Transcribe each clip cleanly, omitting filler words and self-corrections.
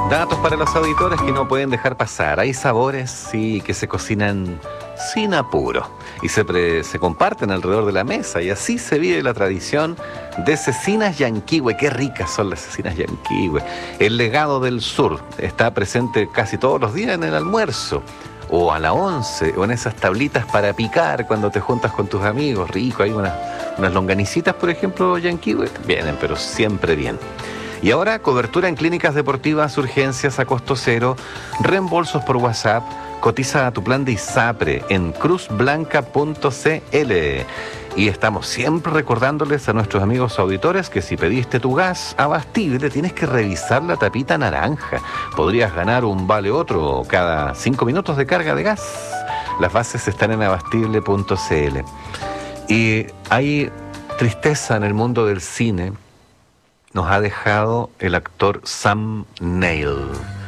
Datos para los auditores que no pueden dejar pasar. Hay sabores, sí, que se cocinan sin apuro y se comparten alrededor de la mesa, y así se vive la tradición de cecinas yanquihue. Qué ricas son las cecinas yanquihue. El legado del sur está presente casi todos los días en el almuerzo, o a la 11, o en esas tablitas para picar cuando te juntas con tus amigos. Rico, hay unas longanicitas, por ejemplo, yanquihue. Vienen, pero siempre bien. Y ahora, cobertura en clínicas deportivas, urgencias a costo cero, reembolsos por WhatsApp. Cotiza tu plan de ISAPRE en cruzblanca.cl. Y estamos siempre recordándoles a nuestros amigos auditores que si pediste tu gas abastible, tienes que revisar la tapita naranja. Podrías ganar un vale otro cada 5 minutos de carga de gas. Las bases están en abastible.cl. Y hay tristeza en el mundo del cine. Nos ha dejado el actor Sam Neill.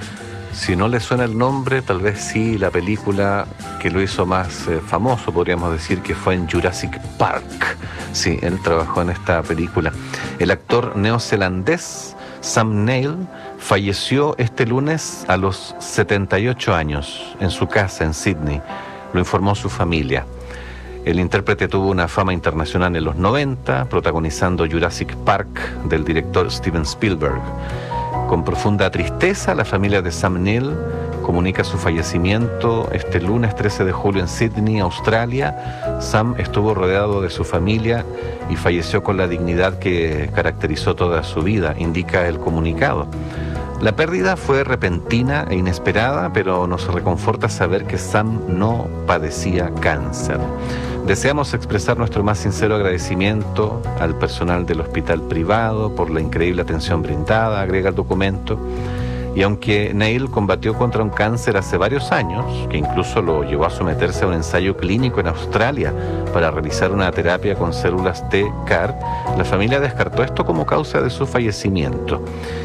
Si no le suena el nombre, tal vez sí la película que lo hizo más famoso, podríamos decir, que fue en Jurassic Park. Sí, él trabajó en esta película. El actor neozelandés Sam Neill falleció este lunes a los 78 años en su casa en Sydney. Lo informó su familia. El intérprete tuvo una fama internacional en los 90, protagonizando Jurassic Park del director Steven Spielberg. Con profunda tristeza, la familia de Sam Neill comunica su fallecimiento este lunes 13 de julio en Sydney, Australia. Sam estuvo rodeado de su familia y falleció con la dignidad que caracterizó toda su vida, indica el comunicado. La pérdida fue repentina e inesperada, pero nos reconforta saber que Sam no padecía cáncer. Deseamos expresar nuestro más sincero agradecimiento al personal del hospital privado por la increíble atención brindada, agrega el documento. Y aunque Neill combatió contra un cáncer hace varios años, que incluso lo llevó a someterse a un ensayo clínico en Australia para realizar una terapia con células T-CAR, la familia descartó esto como causa de su fallecimiento.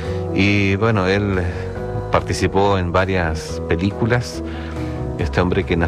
Y bueno, él participó en varias películas. Este hombre que